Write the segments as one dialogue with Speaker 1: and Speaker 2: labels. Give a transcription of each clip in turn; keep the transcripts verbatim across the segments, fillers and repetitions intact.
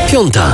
Speaker 1: Piąta.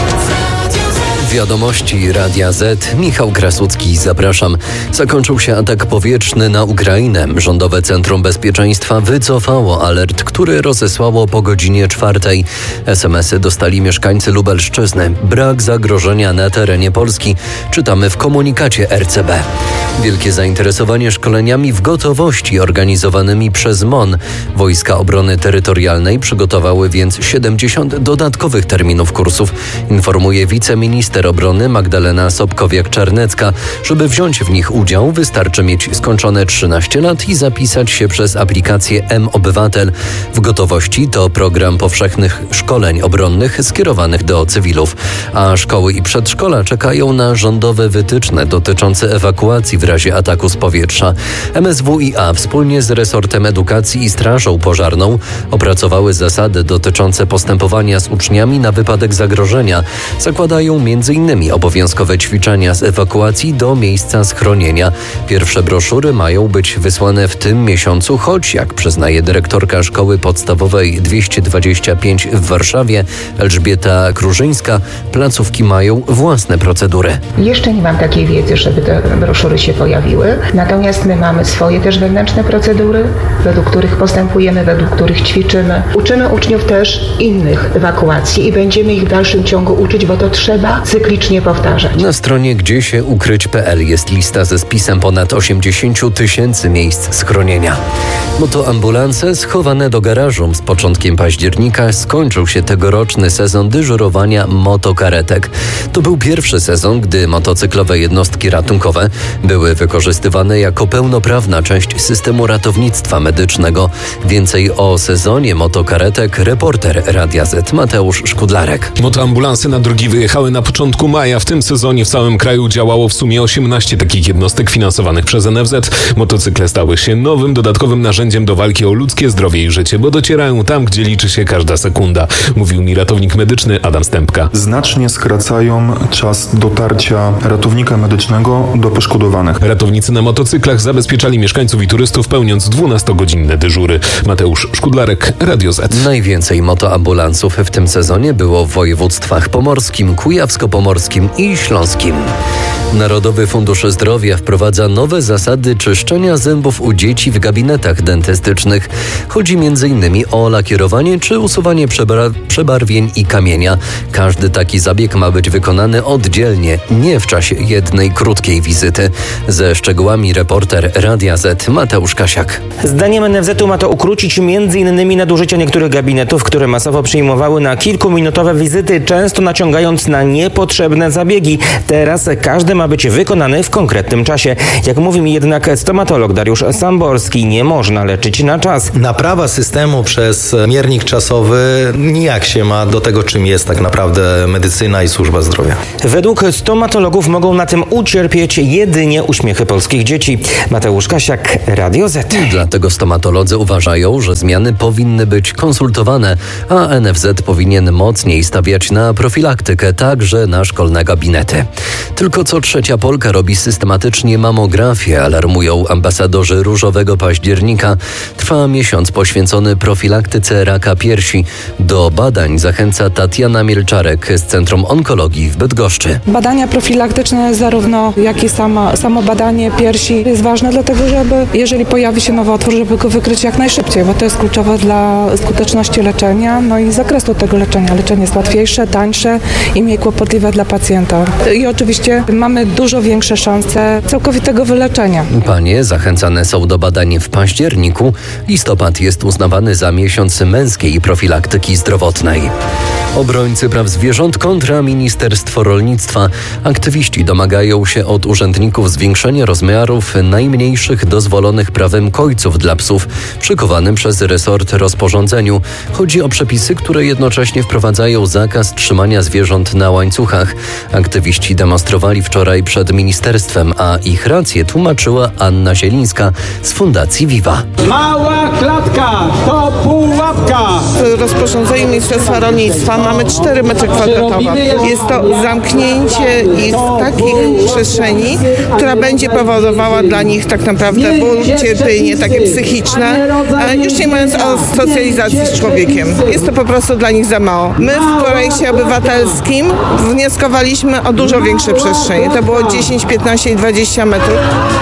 Speaker 1: Wiadomości Radia Z. Michał Krasucki, zapraszam. Zakończył się atak powietrzny na Ukrainę. Rządowe Centrum Bezpieczeństwa wycofało alert, który rozesłało po godzinie czwartej. es em esy dostali mieszkańcy Lubelszczyzny. Brak zagrożenia na terenie Polski. Czytamy w komunikacie er ce be. Wielkie zainteresowanie szkoleniami w gotowości organizowanymi przez M O N. Wojska Obrony Terytorialnej przygotowały więc siedemdziesiąt dodatkowych terminów kursów, informuje wiceminister obrony Magdalena Sobkowiak-Czarnecka. Żeby wziąć w nich udział, wystarczy mieć skończone trzynaście lat i zapisać się przez aplikację M-Obywatel. W gotowości to program powszechnych szkoleń obronnych skierowanych do cywilów, a szkoły i przedszkola czekają na rządowe wytyczne dotyczące ewakuacji w razie ataku z powietrza. em es wu i a wspólnie z resortem edukacji i strażą pożarną opracowały zasady dotyczące postępowania z uczniami na wypadek zagrożenia. Zakładają między innymi obowiązkowe ćwiczenia z ewakuacji do miejsca schronienia. Pierwsze broszury mają być wysłane w tym miesiącu, choć jak przyznaje dyrektorka szkoły podstawowej dwieście dwadzieścia pięć w Warszawie Elżbieta Krużyńska, placówki mają własne procedury.
Speaker 2: Jeszcze nie mam takiej wiedzy, żeby te broszury się pojawiły, natomiast my mamy swoje też wewnętrzne procedury, według których postępujemy, według których ćwiczymy. Uczymy uczniów też innych ewakuacji i będziemy ich w dalszym ciągu uczyć, bo to trzeba cyklicznie powtarzać.
Speaker 1: Na stronie gdzie się ukryć kropka pe el jest lista ze spisem ponad osiemdziesiąt tysięcy miejsc schronienia. Motoambulanse schowane do garażu. Z początkiem października skończył się tegoroczny sezon dyżurowania motokaretek. To był pierwszy sezon, gdy motocyklowe jednostki ratunkowe były wykorzystywane jako pełnoprawna część systemu ratownictwa medycznego. Więcej o sezonie motokaretek reporter Radia Z Mateusz Szkudlarek.
Speaker 3: Motoambulansy na drogi wyjechały na początku maja. W tym sezonie w całym kraju działało w sumie osiemnaście takich jednostek finansowanych przez en ef zet. Motocykle stały się nowym, dodatkowym narzędziem do walki o ludzkie zdrowie i życie, bo docierają tam, gdzie liczy się każda sekunda. Mówił mi ratownik medyczny Adam Stępka.
Speaker 4: Znacznie skracają czas dotarcia ratownika medycznego do poszkodowanych.
Speaker 3: Ratownicy na motocyklach zabezpieczali mieszkańców i turystów, pełniąc dwunastogodzinne dyżury. Mateusz Szkudlarek, Radio Z.
Speaker 1: Najwięcej motoambulansów w tym sezonie było w województwach pomorskim, kujawsko-pomorskim i śląskim. Narodowy Fundusz Zdrowia wprowadza nowe zasady czyszczenia zębów u dzieci w gabinetach dentystycznych. Chodzi między innymi o lakierowanie czy usuwanie przebra- przebarwień i kamienia. Każdy taki zabieg ma być wykonany oddzielnie, nie w czasie jednej krótkiej wizyty. Ze szczegółami reporter Radia Z Mateusz Kasiak.
Speaker 5: Zdaniem en ef zetu ma to ukrócić między innymi nadużycia niektórych gabinetów, które masowo przyjmowały na kilkuminutowe wizyty, często naciągając na niepotrzebne zabiegi. Teraz każdy ma być wykonany w konkretnym czasie. Jak mówi mi jednak stomatolog Dariusz Samborski, nie można leczyć na czas.
Speaker 6: Naprawa systemu przez miernik czasowy nijak się ma do tego, czym jest tak naprawdę medycyna i służba zdrowia.
Speaker 5: Według stomatologów mogą na tym ucierpieć jedynie uśmiechy polskich dzieci. Mateusz Kasiak, Radio Z.
Speaker 1: Dlatego stomatolodzy uważają, że zmiany powinny być konsultowane, a en ef zet powinien mocniej stawiać na profilaktykę, także na szkolne gabinety. Tylko co trzecia Polka robi systematycznie mamografię, alarmują ambasadorzy Różowego Października. Trwa miesiąc poświęcony profilaktyce raka piersi. Do badań zachęca Tatiana Mielczarek z Centrum Onkologii w Bydgoszczy.
Speaker 7: Badania profilaktyczne, zarówno jak i sama, samo badanie piersi jest ważne, dlatego żeby, jeżeli pojawi się nowotwór, żeby go wykryć jak najszybciej, bo to jest kluczowe dla skuteczności leczenia, no i zakresu tego leczenia. Leczenie jest łatwiejsze, tańsze i mniej kłopotliwe dla pacjenta. I oczywiście mamy dużo większe szanse całkowitego wyleczenia.
Speaker 1: Panie zachęcane są do badań w październiku. Listopad jest uznawany za miesiąc męskiej profilaktyki zdrowotnej. Obrońcy praw zwierząt kontra Ministerstwo Rolnictwa. Aktywiści domagają się od urzędników zwiększenia rozmiarów najmniejszych dozwolonych prawem kojców dla psów przykowanym przez resort rozporządzeniu. Chodzi o przepisy, które jednocześnie wprowadzają zakaz trzymania zwierząt na łańcuchach. Aktywiści demonstrowali wczoraj przed ministerstwem, a ich rację tłumaczyła Anna Zielińska z Fundacji Viva.
Speaker 8: Mała klatka to pułapka. w rozporządzeniu Ministerstwa Rolnictwa mamy cztery metry kwadratowe. Jest to zamknięcie ich w takich przestrzeni, która będzie powodowała dla nich tak naprawdę ból, cierpienie takie psychiczne, już nie mówiąc o socjalizacji z człowiekiem. Jest to po prostu dla nich za mało. My w projekcie obywatelskim wnioskowaliśmy o dużo większe przestrzenie. To było dziesięć, piętnaście i dwadzieścia metrów.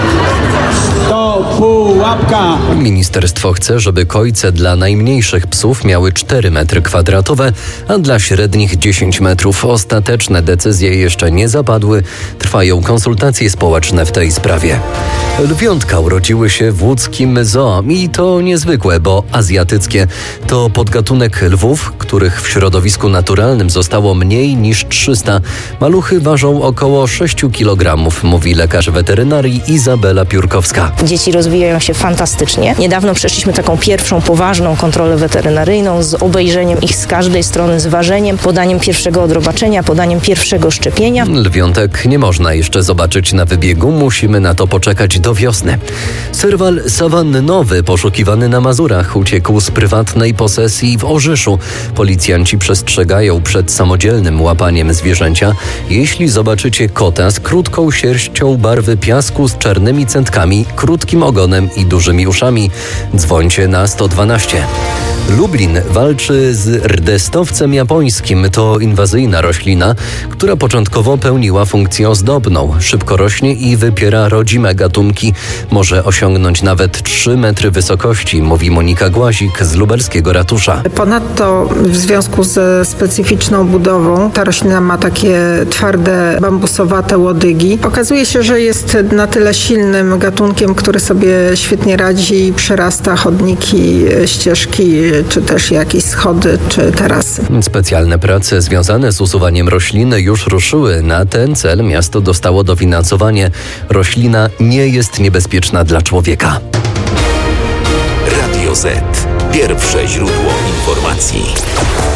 Speaker 9: To pułapka.
Speaker 1: Ministerstwo chce, żeby kojce dla najmniejszych psów miały cztery metry kwadratowe, a dla średnich dziesięć metrów. Ostateczne decyzje jeszcze nie zapadły. Trwają konsultacje społeczne w tej sprawie. Lwiątka urodziły się w łódzkim zoo i to niezwykłe, bo azjatyckie. To podgatunek lwów, których w środowisku naturalnym zostało mniej niż trzysta. Maluchy ważą około sześć kilogramów, mówi lekarz weterynarii Izabela Piórkowska.
Speaker 10: Dzieci rozwijają się fantastycznie. Niedawno przeszliśmy taką pierwszą poważną kontrolę weterynaryjną z obejrzeniem ich z każdej strony, z ważeniem, podaniem pierwszego odrobaczenia, podaniem pierwszego szczepienia.
Speaker 1: Lwiątek nie można jeszcze zobaczyć na wybiegu, musimy na to poczekać do wiosny. Serwal sawannowy poszukiwany na Mazurach uciekł z prywatnej posesji w Orzyszu. Policjanci przestrzegają przed samodzielnym łapaniem zwierzęcia. Jeśli zobaczycie kota z krótką sierścią barwy piasku z czarnymi centkami, krótkim ogonem i dużymi uszami, dzwońcie na sto dwanaście. Lublin walczy z rdestowcem japońskim. To inwazyjna roślina, która początkowo pełniła funkcję ozdobną. Szybko rośnie i wypiera rodzime gatunki. Może osiągnąć nawet trzy metry wysokości, mówi Monika Głazik z lubelskiego ratusza.
Speaker 11: Ponadto w związku ze specyficzną budową ta roślina ma takie twarde, bambusowate łodygi. Okazuje się, że jest na tyle silnym gatunkiem, który sobie świetnie radzi i przerasta chodniki, ścieżki, czy też jakieś schody, czy tarasy.
Speaker 1: Specjalne prace związane z usuwaniem rośliny już ruszyły. Na ten cel miasto dostało dofinansowanie. Roślina nie jest niebezpieczna dla człowieka.
Speaker 12: Radio Z. Pierwsze źródło informacji.